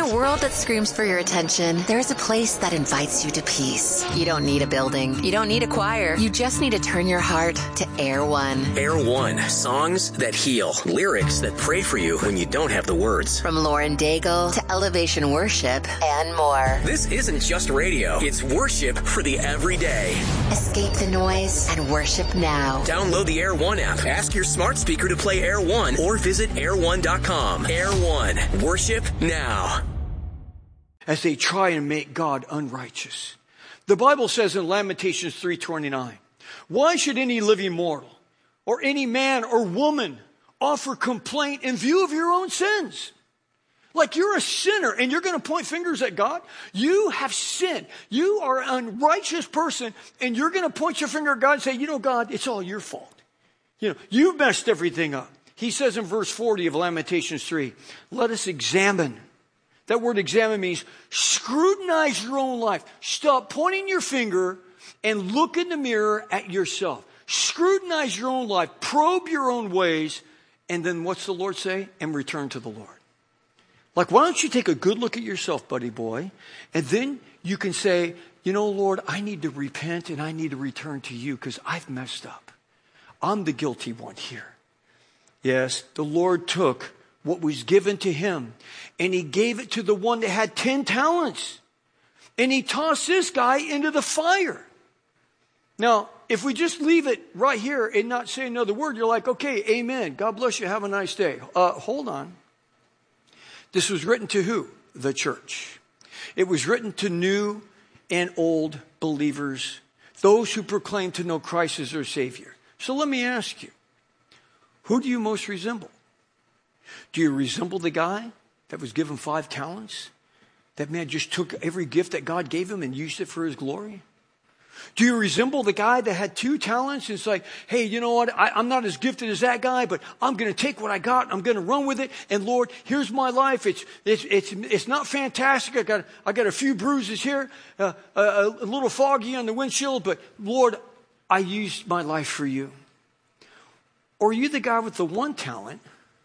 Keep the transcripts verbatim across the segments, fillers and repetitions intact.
a world that screams for your attention, there's a place that invites you to peace. You don't need a building. You don't need a choir. You just need to turn your heart to Air One. Air One. Songs that heal. Lyrics that pray for you when you don't have the words. From Lauren Daigle to Elevation Worship and more. This isn't just radio. It's worship for the everyday. Escape the noise and worship now. Download the Air One app. Ask your smart speaker to play Air One or visit air one dot com. Air One. Worship now. As they try and make God unrighteous. The Bible says in Lamentations three twenty-nine, why should any living mortal or any man or woman offer complaint in view of your own sins? Like you're a sinner and you're going to point fingers at God? You have sinned. You are an unrighteous person and you're going to point your finger at God and say, you know, God, it's all your fault. You know, you've messed everything up. He says in verse forty of Lamentations three, let us examine. That word examine means scrutinize your own life. Stop pointing your finger and look in the mirror at yourself. Scrutinize your own life. Probe your own ways. And then what's the Lord say? And return to the Lord. Like, why don't you take a good look at yourself, buddy boy? And then you can say, you know, Lord, I need to repent and I need to return to you because I've messed up. I'm the guilty one here. Yes, the Lord took what was given to him, and he gave it to the one that had ten talents. And he tossed this guy into the fire. Now, if we just leave it right here and not say another word, you're like, okay, amen. God bless you. Have a nice day. Uh, hold on. This was written to who? The church. It was written to new and old believers, those who proclaim to know Christ as their Savior. So let me ask you, who do you most resemble? Do you resemble the guy that was given five talents? That man just took every gift that God gave him and used it for his glory? Do you resemble the guy that had two talents? And it's like, hey, you know what? I, I'm not as gifted as that guy, but I'm going to take what I got. I'm going to run with it. And Lord, here's my life. It's it's it's it's not fantastic. I got I got a few bruises here, uh, a, a little foggy on the windshield, but Lord, I used my life for you. Or are you the guy with the one talent?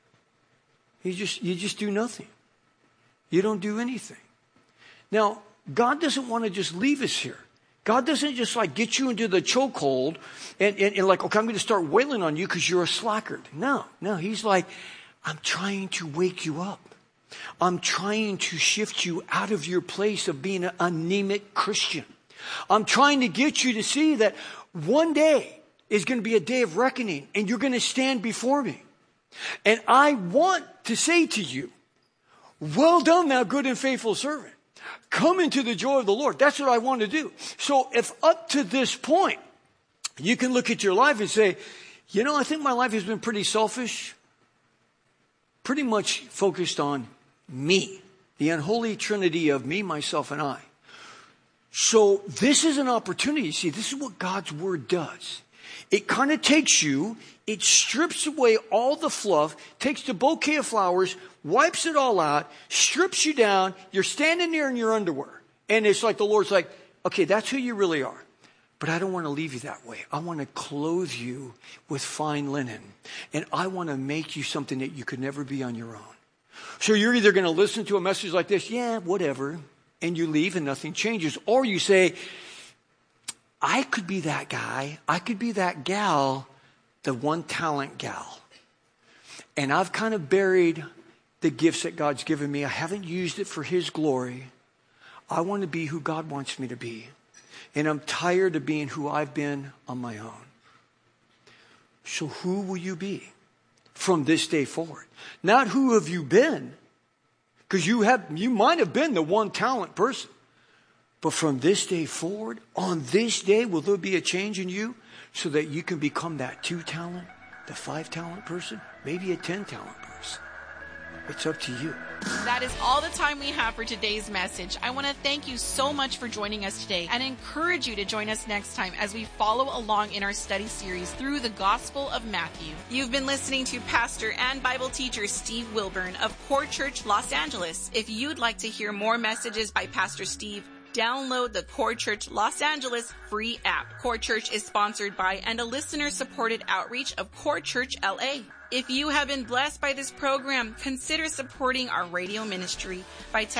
You just, you just do nothing. You don't do anything. Now, God doesn't want to just leave us here. God doesn't just like get you into the chokehold and, and, and like, okay, I'm going to start wailing on you because you're a slackard. No, no. He's like, I'm trying to wake you up. I'm trying to shift you out of your place of being an anemic Christian. I'm trying to get you to see that one day is going to be a day of reckoning and you're going to stand before me. And I want to say to you, well done, thou good and faithful servant. Come into the joy of the Lord. That's what I want to do. So if up to this point, you can look at your life and say, you know, I think my life has been pretty selfish, pretty much focused on me, the unholy trinity of me, myself, and I. So this is an opportunity. See, this is what God's word does. It kind of takes you, it strips away all the fluff, takes the bouquet of flowers, wipes it all out, strips you down. You're standing there in your underwear. And it's like the Lord's like, okay, that's who you really are. But I don't want to leave you that way. I want to clothe you with fine linen. And I want to make you something that you could never be on your own. So you're either going to listen to a message like this, yeah, whatever, and you leave and nothing changes. Or you say, I could be that guy. I could be that gal, the one talent gal. And I've kind of buried the gifts that God's given me. I haven't used it for his glory. I want to be who God wants me to be. And I'm tired of being who I've been on my own. So who will you be from this day forward? Not who have you been, because you have, you might have been the one talent person. But from this day forward, on this day, will there be a change in you so that you can become that two talent, the five talent person, maybe a ten talent person? It's up to you. That is all the time we have for today's message. I want to thank you so much for joining us today and encourage you to join us next time as we follow along in our study series through the Gospel of Matthew. You've been listening to Pastor and Bible teacher Steve Wilburn of Core Church Los Angeles. If you'd like to hear more messages by Pastor Steve, download the Core Church Los Angeles free app. Core Church is sponsored by and a listener-supported outreach of Core Church L A. If you have been blessed by this program, consider supporting our radio ministry by texting